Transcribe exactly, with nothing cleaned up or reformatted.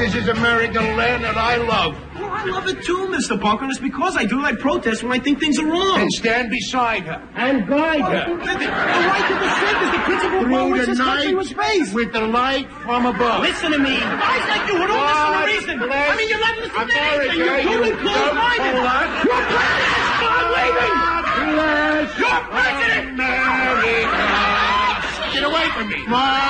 This is American land that I love. Well, I love it too, Mister Bunker. It's because I do it. I protest when I think things are wrong. And stand beside her. And guide her. The, the, the right to dissent is the principle upon which this country was based. With the light from above. Listen to me. Guys like you would all listen to reason. I mean, you're not listening to anything. You're totally close-minded. You're president. I'm leaving. You're president. Get away from me.